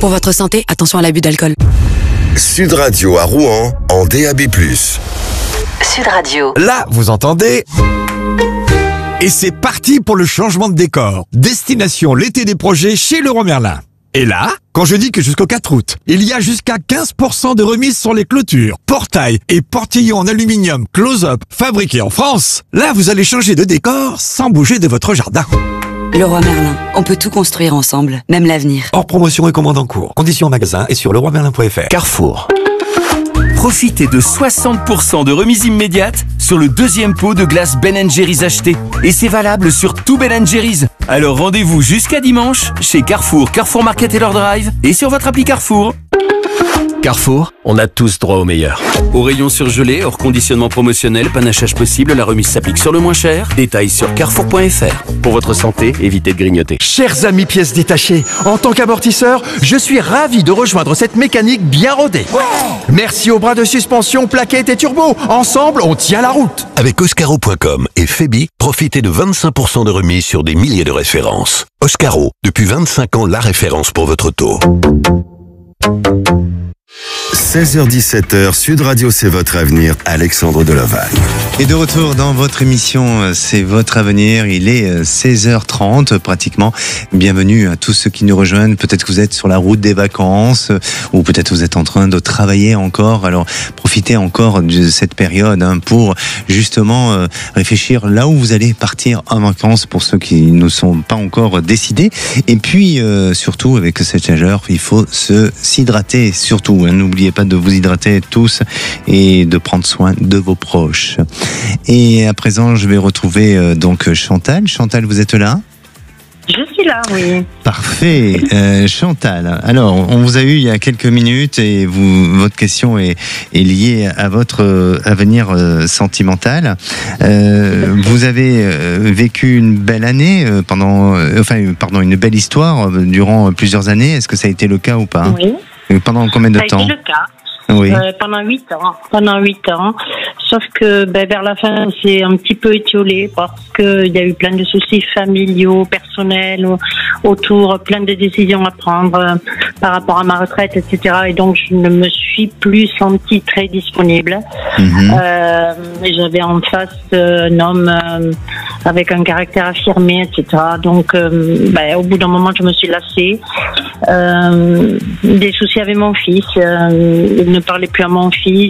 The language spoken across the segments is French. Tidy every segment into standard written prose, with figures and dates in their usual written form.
Pour votre santé, attention à l'abus d'alcool. Sud Radio à Rouen en DAB+. Sud Radio. Là, vous entendez? Et c'est parti pour le changement de décor. Destination l'été des projets chez Leroy Merlin. Et là, quand je dis que jusqu'au 4 août, il y a jusqu'à 15% de remise sur les clôtures, portails et portillons en aluminium close-up fabriqués en France, là vous allez changer de décor sans bouger de votre jardin. Leroy Merlin, on peut tout construire ensemble, même l'avenir. Hors promotion et commande en cours. Conditions en magasin et sur leroymerlin.fr. Carrefour. Profitez de 60% de remise immédiate sur le deuxième pot de glace Ben & Jerry's acheté. Et c'est valable sur tout Ben & Jerry's. Alors rendez-vous jusqu'à dimanche chez Carrefour, Carrefour Market et leur Drive et sur votre appli Carrefour. Carrefour, on a tous droit au meilleur. Au rayon surgelé, hors conditionnement promotionnel, panachage possible, la remise s'applique sur le moins cher. Détails sur carrefour.fr. Pour votre santé, évitez de grignoter. Chers amis pièces détachées, en tant qu'amortisseur, je suis ravi de rejoindre cette mécanique bien rodée. Merci aux bras de suspension, plaquettes et turbo. Ensemble, on tient la route. Avec Oscaro.com et Febi, profitez de 25% de remise sur des milliers de références. Oscaro, depuis 25 ans, la référence pour votre auto. 16h-17h, Sud Radio, c'est votre avenir, Alexandre Delovagne. Et de retour dans votre émission, c'est votre avenir, il est 16h30 pratiquement. Bienvenue à tous ceux qui nous rejoignent, peut-être que vous êtes sur la route des vacances, ou peut-être vous êtes en train de travailler encore, alors profitez encore de cette période pour justement réfléchir là où vous allez partir en vacances pour ceux qui ne sont pas encore décidés. Et puis surtout avec cette chaleur, il faut s'hydrater surtout, n'oubliez pas de vous hydrater tous et de prendre soin de vos proches. Et à présent, je vais retrouver donc Chantal. Chantal, vous êtes là ? Je suis là, oui. Parfait. Chantal, alors, on vous a eu il y a quelques minutes et votre question est liée à votre avenir sentimental. Vous avez vécu une belle année une belle histoire durant plusieurs années. Est-ce que ça a été le cas ou pas ? Oui. Pendant combien de temps ? Ça a été le cas. Oui. Pendant 8 ans. Pendant 8 ans. Sauf que vers la fin, c'est un petit peu étiolé parce qu'il y a eu plein de soucis familiaux, personnels autour, plein de décisions à prendre par rapport à ma retraite, etc. Et donc, je ne me suis plus sentie très disponible. J'avais en face un homme avec un caractère affirmé, etc. Donc, au bout d'un moment, je me suis lassée. Des soucis avec mon fils. Il ne parlait plus à mon fils.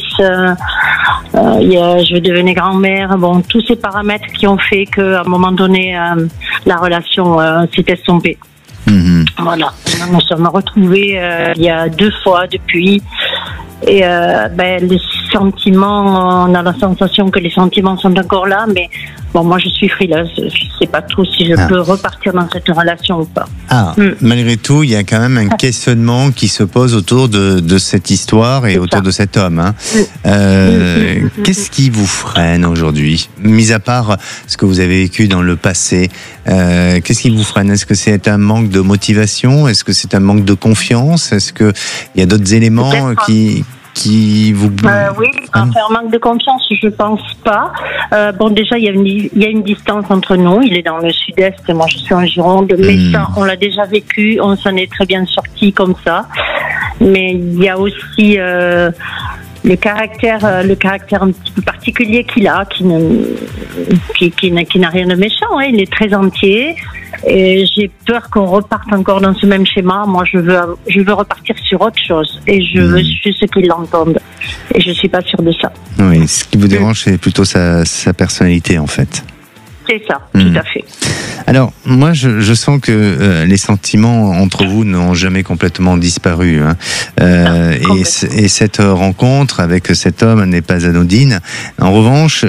Je devenais grand-mère. Bon, tous ces paramètres qui ont fait qu'à un moment donné, la relation s'est estompée. Voilà. Nous nous sommes retrouvés il y a 2 fois depuis. Et les sentiments, on a la sensation que les sentiments sont encore là, mais bon, moi je suis frileuse, je sais pas trop si je peux repartir dans cette relation ou pas. Malgré tout, il y a quand même un questionnement qui se pose autour de cette histoire et autour de cet homme. Qu'est-ce qui vous freine aujourd'hui, mis à part ce que vous avez vécu dans le passé? Qu'est-ce qui vous freine? Est-ce que c'est un manque de motivation? Est-ce que c'est un manque de confiance? Est-ce qu'il y a d'autres éléments qui vous... Oui, un manque de confiance, je pense pas. Déjà, il y a une distance entre nous. Il est dans le sud-est, et moi je suis en Gironde. Mais ça, on l'a déjà vécu, on s'en est très bien sorti comme ça. Mais il y a aussi le caractère un petit peu particulier qu'il a, qui n'a rien de méchant. Il est très entier. Et j'ai peur qu'on reparte encore dans ce même schéma. Moi, je veux repartir sur autre chose. Et je veux juste qu'ils l'entendent. Et je suis pas sûre de ça. Oui, ce qui vous dérange, c'est plutôt sa personnalité, en fait. C'est ça, tout à fait. Alors, moi, je sens que les sentiments entre vous n'ont jamais complètement disparu. Et cette rencontre avec cet homme n'est pas anodine. En revanche,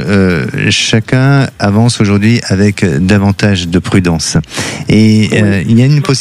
chacun avance aujourd'hui avec davantage de prudence. Et il y a une possibilité